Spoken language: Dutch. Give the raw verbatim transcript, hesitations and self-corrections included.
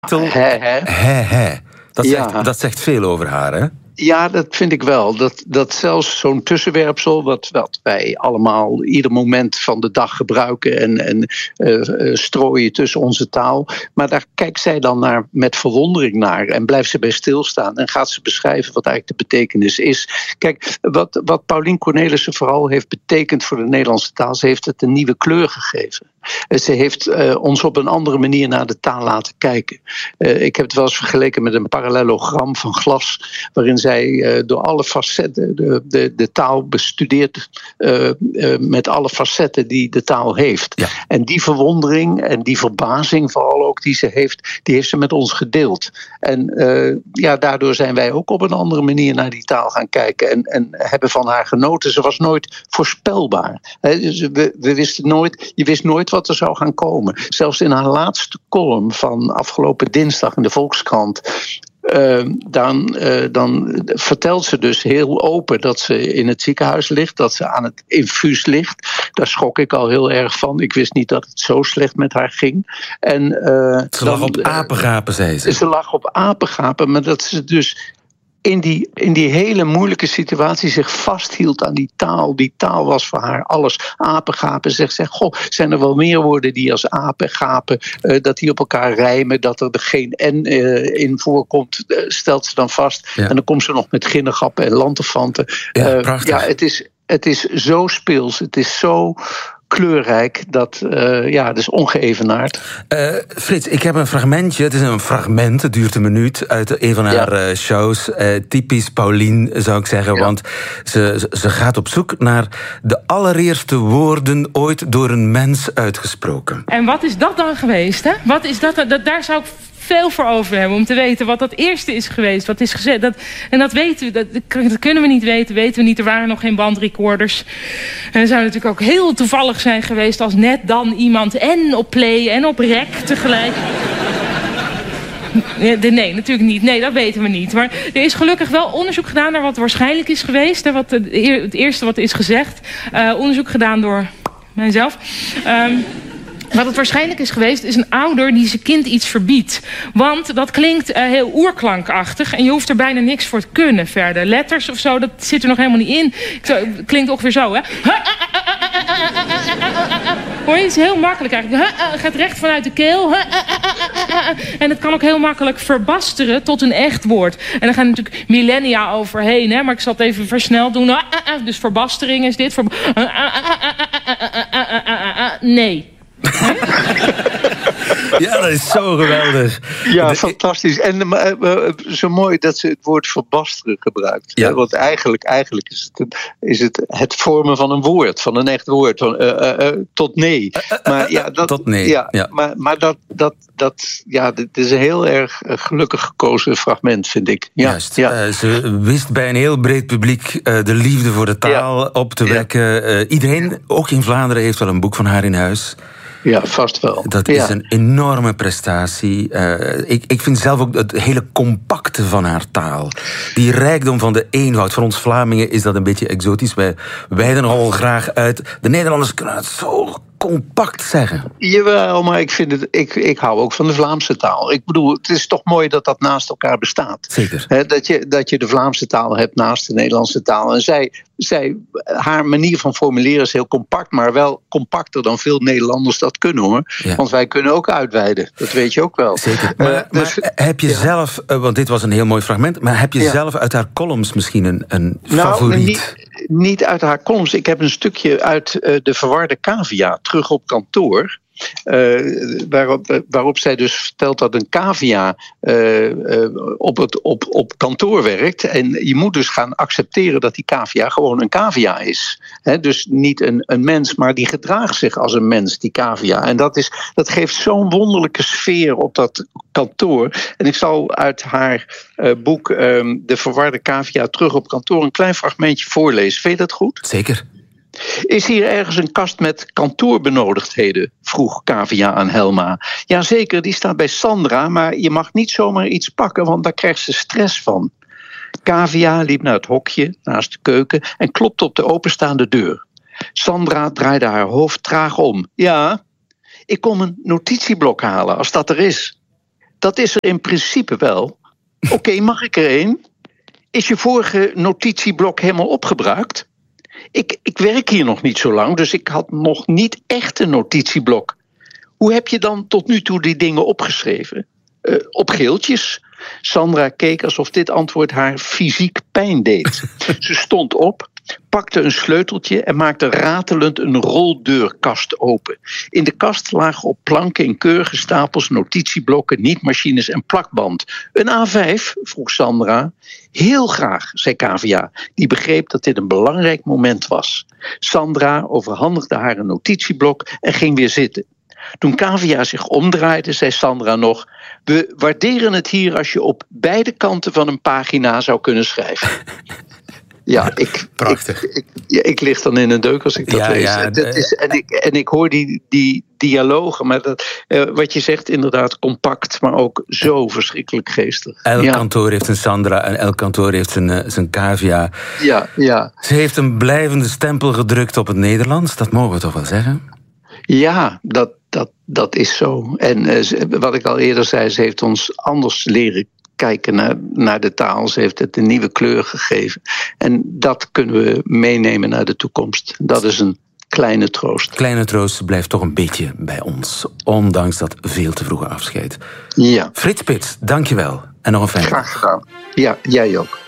He, he. He, he. Dat, Ja. zegt, dat zegt veel over haar, hè? Ja, dat vind ik wel. Dat, dat zelfs zo'n tussenwerpsel, wat, wat wij allemaal ieder moment van de dag gebruiken en, en uh, strooien tussen onze taal. Maar daar kijkt zij dan naar met verwondering naar en blijft ze bij stilstaan en gaat ze beschrijven wat eigenlijk de betekenis is. Kijk, wat, wat Paulien Cornelissen vooral heeft betekend voor de Nederlandse taal, ze heeft het een nieuwe kleur gegeven. Ze heeft uh, ons op een andere manier naar de taal laten kijken. Uh, ik heb het wel eens vergeleken met een parallelogram van glas, waarin zij uh, door alle facetten de, de, de taal bestudeert, uh, uh, met alle facetten die de taal heeft. Ja. En die verwondering en die verbazing vooral ook die ze heeft, die heeft ze met ons gedeeld. En uh, ja, daardoor zijn wij ook op een andere manier naar die taal gaan kijken en, en hebben van haar genoten. Ze was nooit voorspelbaar. He, dus we, we wisten nooit, je wist nooit wat er zou gaan komen. Zelfs in haar laatste column van afgelopen dinsdag in de Volkskrant, Uh, dan, uh, dan vertelt ze dus heel open dat ze in het ziekenhuis ligt, dat ze aan het infuus ligt. Daar schrok ik al heel erg van. Ik wist niet dat het zo slecht met haar ging. En, uh, ze lag dan, op apengapen, zei ze. Ze lag op apengapen, maar dat ze dus in die, in die hele moeilijke situatie zich vasthield aan die taal. Die taal was voor haar alles. Apengapen, zegt ze. Goh, zijn er wel meer woorden die als apen, gapen, uh, dat die op elkaar rijmen, dat er geen N uh, in voorkomt, uh, stelt ze dan vast. Ja. En dan komt ze nog met ginnegappen en lanterfanten. Ja, uh, prachtig. Ja, het is, het is zo speels, het is zo kleurrijk, dat uh, ja, dat is ongeëvenaard. Uh, Frits, ik heb een fragmentje, het is een fragment, het duurt een minuut, uit een van haar ja. uh, shows. Uh, typisch Paulien, zou ik zeggen, ja. want ze, ze gaat op zoek naar de allereerste woorden ooit door een mens uitgesproken. En wat is dat dan geweest, hè? Wat is dat, dat daar zou ik veel voor over hebben om te weten wat dat eerste is geweest, wat is gezegd. Dat, en dat weten we, dat, dat kunnen we niet weten, weten we niet. Er waren nog geen bandrecorders. En het zou natuurlijk ook heel toevallig zijn geweest als net dan iemand en op play en op rec tegelijk. Nee, natuurlijk niet. Nee, dat weten we niet. Maar er is gelukkig wel onderzoek gedaan naar wat waarschijnlijk is geweest. Wat het eerste wat is gezegd. Uh, onderzoek gedaan door mijzelf. Um, Wat het waarschijnlijk is geweest, is een ouder die zijn kind iets verbiedt. Want dat klinkt uh, heel oerklankachtig en je hoeft er bijna niks voor te kunnen verder. Letters of zo, dat zit er nog helemaal niet in. Het klinkt ongeveer zo, hè. Hoor je, het is heel makkelijk eigenlijk. Het gaat recht vanuit de keel. En het kan ook heel makkelijk verbasteren tot een echt woord. En daar gaan natuurlijk millennia overheen, hè. Maar ik zal het even versneld doen. Dus verbastering is dit. Nee. Ja, dat is zo geweldig. Ja, de, fantastisch. En uh, uh, zo mooi dat ze het woord verbasteren gebruikt. Ja. Want eigenlijk, eigenlijk is, het een, is het het vormen van een woord, van een echt woord, van, uh, uh, uh, tot nee. Uh, uh, maar, ja, dat, tot nee. Ja, ja. Maar, maar dat, dat, dat, ja, dit is een heel erg gelukkig gekozen fragment, vind ik. Ja, Juist. Ja. Uh, ze wist bij een heel breed publiek uh, de liefde voor de taal ja. op te wekken. Ja. Uh, iedereen, ook in Vlaanderen, heeft wel een boek van haar in huis. Ja, vast wel. Dat ja. is een enorme prestatie. Uh, ik, ik vind zelf ook het hele compacte van haar taal. Die rijkdom van de eenvoud. Voor ons Vlamingen is dat een beetje exotisch. Wij wijden nogal graag uit. De Nederlanders kunnen het zo compact zeggen. Jawel, maar ik, vind het, ik, ik hou ook van de Vlaamse taal. Ik bedoel, het is toch mooi dat dat naast elkaar bestaat. Zeker. He, dat, je, dat je de Vlaamse taal hebt naast de Nederlandse taal. En zij, zij, haar manier van formuleren is heel compact, maar wel compacter dan veel Nederlanders dat kunnen, hoor. Ja. Want wij kunnen ook uitweiden. Dat weet je ook wel. Zeker. Maar, uh, dus, maar heb je ja. zelf, uh, want dit was een heel mooi fragment, maar heb je ja. zelf uit haar columns misschien een, een nou, favoriet? Niet, niet uit haar columns. Ik heb een stukje uit uh, De Verwarde Cavia, Terug op kantoor. Uh, waarop, waarop zij dus vertelt dat een cavia uh, uh, op, het, op, op kantoor werkt. En je moet dus gaan accepteren dat die cavia gewoon een cavia is. He, dus niet een, een mens, maar die gedraagt zich als een mens, die cavia. En dat, is, dat geeft zo'n wonderlijke sfeer op dat kantoor. En ik zal uit haar uh, boek um, De Verwarde Cavia, Terug op kantoor een klein fragmentje voorlezen. Vind je dat goed? Zeker. Is hier ergens een kast met kantoorbenodigdheden? Vroeg Cavia aan Helma. Jazeker, die staat bij Sandra, maar je mag niet zomaar iets pakken, want daar krijgt ze stress van. Cavia liep naar het hokje naast de keuken en klopte op de openstaande deur. Sandra draaide haar hoofd traag om. Ja, ik kom een notitieblok halen, als dat er is. dat is er in principe wel. Oké, okay, mag ik er één? Is je vorige notitieblok helemaal opgebruikt? Ik, ik werk hier nog niet zo lang, dus ik had nog niet echt een notitieblok. Hoe heb je dan tot nu toe die dingen opgeschreven? Uh, op geeltjes? Sandra keek alsof dit antwoord haar fysiek pijn deed. Ze stond op, pakte een sleuteltje en maakte ratelend een roldeurkast open. In de kast lagen op planken in keurige stapels notitieblokken, nietmachines en plakband. Een A vijf, vroeg Sandra. Heel graag, zei Kavia, die begreep dat dit een belangrijk moment was. Sandra overhandigde haar een notitieblok en ging weer zitten. Toen Kavia zich omdraaide, zei Sandra nog: we waarderen het hier als je op beide kanten van een pagina zou kunnen schrijven. Ja, ik, prachtig. Ik, ik, ja, ik lig dan in een deuk als ik dat ja, lees. Ja, dat is, en, ik, en ik hoor die, die dialogen, maar dat, uh, wat je zegt inderdaad compact, maar ook zo verschrikkelijk geestig. Elk ja. kantoor heeft een Sandra en elk kantoor heeft zijn, uh, zijn Kavia. Ja, ja. Ze heeft een blijvende stempel gedrukt op het Nederlands, dat mogen we toch wel zeggen? Ja, dat, dat, dat is zo. En uh, wat ik al eerder zei, ze heeft ons anders leren kijken naar, naar de taal. Ze heeft het een nieuwe kleur gegeven. En dat kunnen we meenemen naar de toekomst. Dat is een kleine troost. Kleine troost blijft toch een beetje bij ons. Ondanks dat veel te vroege afscheid. Ja. Frits Spits, dank je wel. En nog een fijne dag. Graag gedaan. Ja, jij ook.